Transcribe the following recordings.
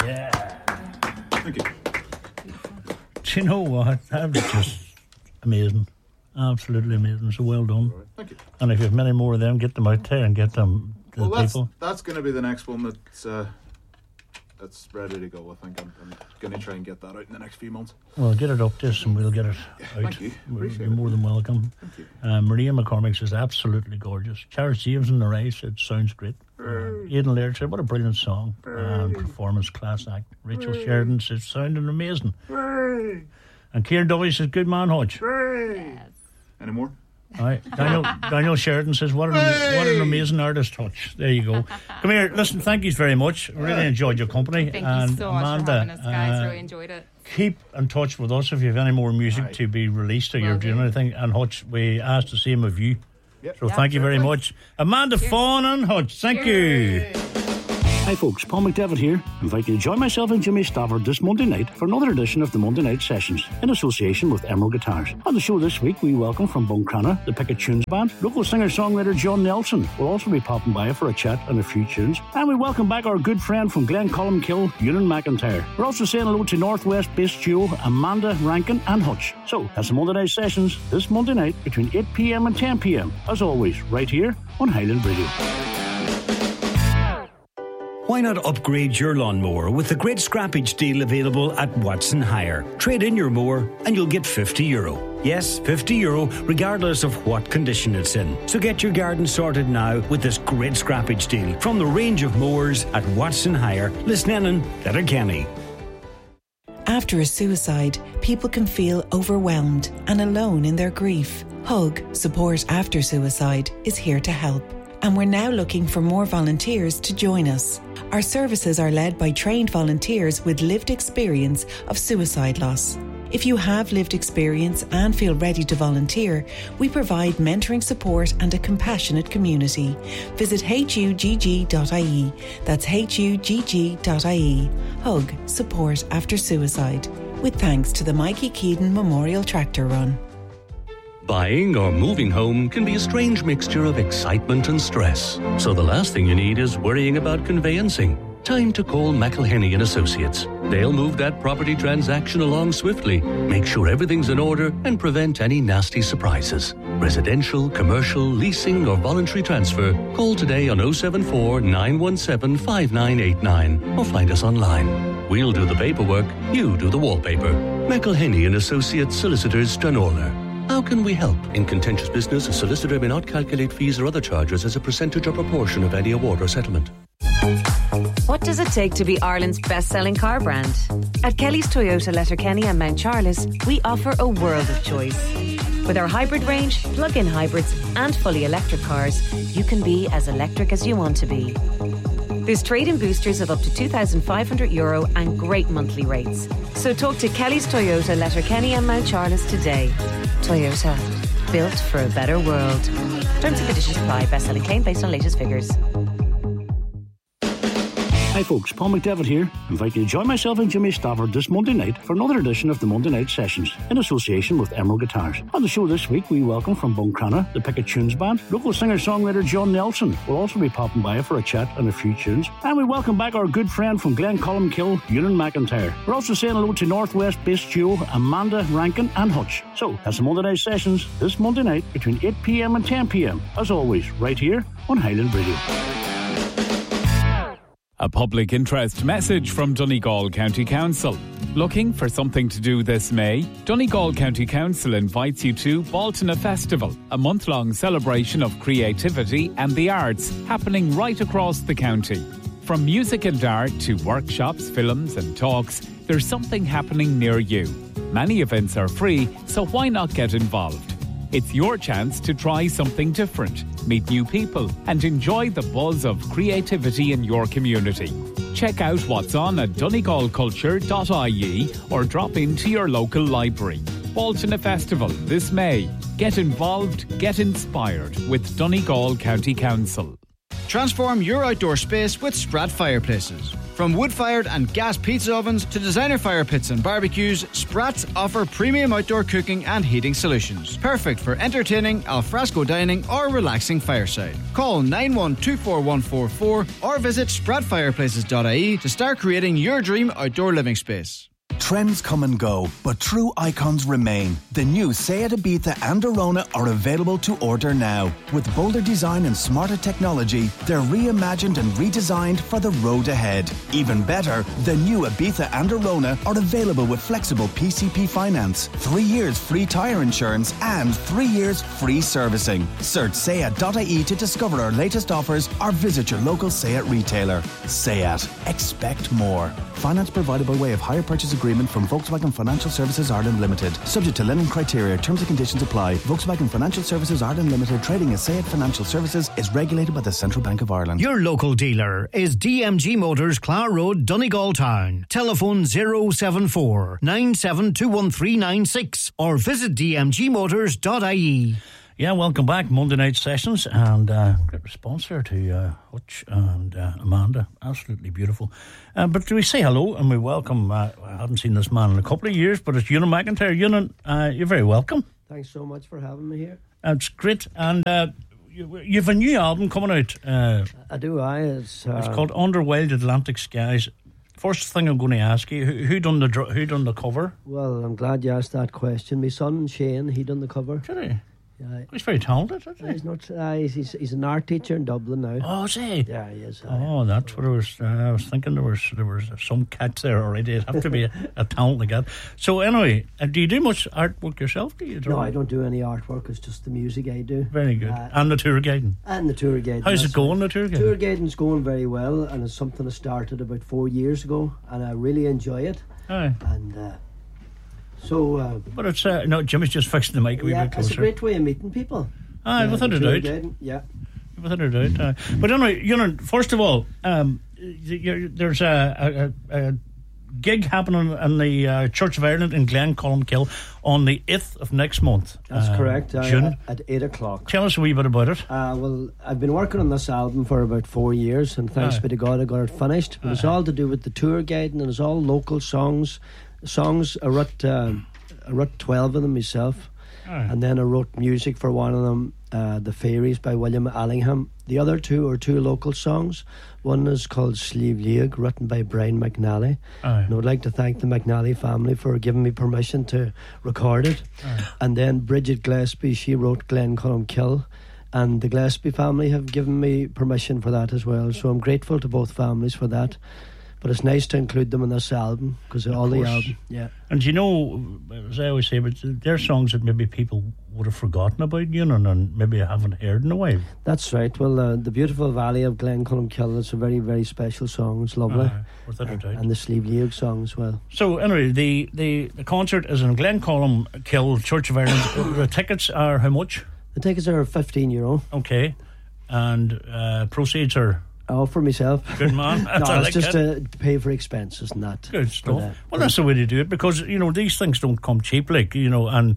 Yeah. Thank you. Do you know what? That was just amazing. Absolutely amazing. So well done. Thank you. And if you have many more of them, get them out there and get them to the people. That's going to be the next one that's ready to go. I think I'm going to try and get that out in the next few months. Well, get it up to us and we'll get it out. Thank you. You're more than welcome. Thank you. Maria McCormick says absolutely gorgeous. Charles James in the race said sounds great. Aidan Laird said what a brilliant song and performance, class act. Rachel Sheridan says sounding amazing. And Kieran Dovey says good man, Hodge. Yes. Any more? All right. Daniel Sheridan says what an amazing artist, Hodge. There you go. Come here, listen, thank you very much. Really enjoyed your company. Thank and you so much Amanda, for having us, guys. Really enjoyed it. Keep in touch with us if you have any more music to be released or you're doing anything. And Hodge, we ask the same of you. Yep. So thank you very much. Amanda Fawn and Hodge, thank you. Hi folks, Paul McDevitt here. Invite you to join myself and Jimmy Stafford this Monday night for another edition of the Monday Night Sessions in association with Emerald Guitars. On the show this week, we welcome from Buncrana the Picket Tunes Band. Local singer-songwriter John Nelson will also be popping by for a chat on a few tunes. And we welcome back our good friend from Glen Columkill, Ewan McIntyre. We're also saying hello to Northwest-based duo Amanda Rankin and Hutch. So that's the Monday Night Sessions this Monday night between 8 p.m. and 10 p.m. As always, right here on Highland Radio. Why not upgrade your lawnmower with the great scrappage deal available at Watson Hire? Trade in your mower and you'll get €50. Yes, €50 regardless of what condition it's in. So get your garden sorted now with this great scrappage deal from the range of mowers at Watson Hire, Lisnenin, Letterkenny. After a suicide, people can feel overwhelmed and alone in their grief. Hug, Support After Suicide, is here to help. And we're now looking for more volunteers to join us. Our services are led by trained volunteers with lived experience of suicide loss. If you have lived experience and feel ready to volunteer, we provide mentoring support and a compassionate community. Visit hugg.ie. That's hugg.ie. Hug, Support After Suicide. With thanks to the Mikey Keaton Memorial Tractor Run. Buying or moving home can be a strange mixture of excitement and stress. So the last thing you need is worrying about conveyancing. Time to call McElhenney and Associates. They'll move that property transaction along swiftly, make sure everything's in order, and prevent any nasty surprises. Residential, commercial, leasing, or voluntary transfer. Call today on 074 917 5989 or find us online. We'll do the paperwork, you do the wallpaper. McElhenney and Associates, Solicitors, Stranorlar. How can we help? In contentious business, a solicitor may not calculate fees or other charges as a percentage or proportion of any award or settlement. What does it take to be Ireland's best-selling car brand? At Kelly's Toyota Letterkenny and Mount Charles, we offer a world of choice. With our hybrid range, plug-in hybrids and fully electric cars, you can be as electric as you want to be. There's trade-in boosters of up to €2,500 and great monthly rates. So talk to Kelly's Toyota Letterkenny and Mount Charles today. Toyota, built for a better world. Terms and conditions apply. Best-selling claim based on latest figures. Hi folks, Paul McDevitt here. Invite you to join myself and Jimmy Stafford this Monday night for another edition of the Monday Night Sessions in association with Emerald Guitars. On the show this week, we welcome from Buncrana the Picket Tunes Band. Local singer-songwriter John Nelson will also be popping by for a chat on a few tunes. And we welcome back our good friend from Glen Columkill, Ewan McIntyre. We're also saying hello to Northwest-based duo Amanda Rankin and Hutch. So that's the Monday Night Sessions this Monday night between 8 p.m. and 10 p.m. As always, right here on Highland Radio. A public interest message from Donegal County Council. Looking for something to do this May? Donegal County Council invites you to Baltona Festival, a month-long celebration of creativity and the arts happening right across the county. From music and art to workshops, films and talks, there's something happening near you. Many events are free, so why not get involved? It's your chance to try something different, meet new people, and enjoy the buzz of creativity in your community. Check out what's on at donegalculture.ie or drop into your local library. Baltona Festival this May. Get involved, get inspired with Donegal County Council. Transform your outdoor space with Strat Fireplaces. From wood-fired and gas pizza ovens to designer fire pits and barbecues, Sprat's offer premium outdoor cooking and heating solutions. Perfect for entertaining, alfresco dining or relaxing fireside. Call 9124144 or visit spratfireplaces.ie to start creating your dream outdoor living space. Trends come and go, but true icons remain. The new Seat Ibiza and Arona are available to order now. With bolder design and smarter technology, they're reimagined and redesigned for the road ahead. Even better, the new Ibiza and Arona are available with flexible PCP finance, 3 years free tyre insurance and 3 years free servicing. Search seat.ie to discover our latest offers or visit your local Seat retailer. Seat. Expect more. Finance provided by way of hire purchase agreement from Volkswagen Financial Services Ireland Limited. Subject to lending criteria. Terms and conditions apply. Volkswagen Financial Services Ireland Limited, trading as Seat Financial Services, is regulated by the Central Bank of Ireland. Your local dealer is DMG Motors, Clough Road, Donegal Town. Telephone 074 97213996 or visit dmgmotors.ie. Yeah, welcome back. Monday night sessions, and great response there to Hutch and Amanda. Absolutely beautiful. But do we say hello and we welcome, I haven't seen this man in a couple of years, but it's Ewan McIntyre. Ewan, you're very welcome. Thanks so much for having me here. It's great. And you've a new album coming out. I do, It's called Under Wild Atlantic Skies. First thing I'm going to ask you, who done the cover? Well, I'm glad you asked that question. My son, Shane, he done the cover. Did he? Yeah, he's very talented, isn't he? He's not. He's an art teacher in Dublin now. Oh, is he? Yeah, he is. Oh, that's what I was thinking. There was some catch there already. It'd have to be a talent like that. So anyway, do you do much artwork yourself? Do you? No, I don't do any artwork. It's just the music I do. Very good. And the tour guiding. And the tour guiding. How's it going? The tour guiding. Tour guiding's going very well, and it's something I started about 4 years ago, and I really enjoy it. Aye. And. But it's no, Jimmy's just fixing the mic a wee bit closer. It's a great way of meeting people. Aye, without a doubt. Yeah, without a doubt. But anyway, first of all, there's a gig happening in the Church of Ireland in Glencolmkill on the 8th of next month. That's correct. June at 8 o'clock. Tell us a wee bit about it. Well, I've been working on this album for about 4 years, and thanks be to God I got it finished. But it's all to do with the tour guiding, and it's all local songs. I wrote 12 of them myself, and then I wrote music for one of them, The Fairies by William Allingham. The other two are two local songs. One is called Slieve League, written by Brian McNally. And I would like to thank the McNally family for giving me permission to record it. And then Bridget Gillespie, she wrote Glencolmkill, and the Gillespie family have given me permission for that as well. So I'm grateful to both families for that. But it's nice to include them in this album, because all the album, yeah. And you know, as I always say, but they're songs that maybe people would have forgotten about, and maybe haven't heard in a while. That's right. Well, the Beautiful Valley of Glencolmkill, it's a very, very special song. It's lovely. Without a doubt. And the Slieve League song as well. So anyway, the concert is in Glencolmkill, Church of Ireland. The tickets are how much? The tickets are €15. Okay. And proceeds are... Oh, for myself. Good man. No, it's just to pay for expenses and that. Good stuff. Well, that's the way to do it, because these things don't come cheap, and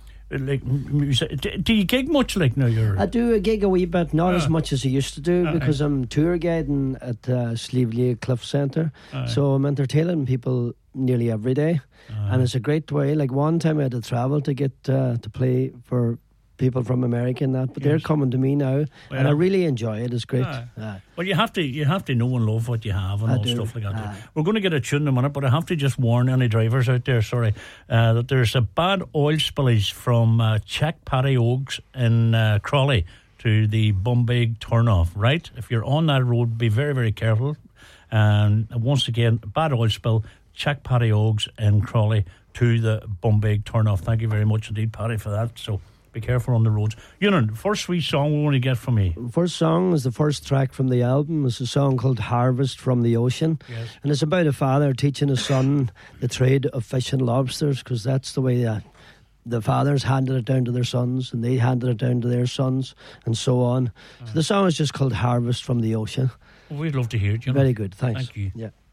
do you gig much now? I do a gig a wee bit, not as much as I used to do, because I'm tour guiding at Slieve League Cliff Centre, so I'm entertaining people nearly every day, and it's a great way. Like one time I had to travel to get to play for people from America and that, but they're coming to me now, and I really enjoy it. It's great. Well, you have to know and love what you have and stuff like that. We're going to get a tune in a minute, but I have to just warn any drivers out there, that there's a bad oil spillage from Check Paddy Oaks in Crawley to the Bumbag turnoff, right? If you're on that road, be very, very careful. And once again, bad oil spill, Check Paddy Oaks in Crawley to the Bumbag turnoff. Thank you very much indeed, Paddy, for that. So be careful on the roads. First sweet song we want to get from you. First song is the first track from the album. It's a song called Harvest from the Ocean. Yes. And it's about a father teaching his son the trade of fishing lobsters, because that's the way the fathers handed it down to their sons, and they handed it down to their sons, and so on. So the song is just called Harvest from the Ocean. Well, we'd love to hear it. Very good, thanks. Thank you. Yeah.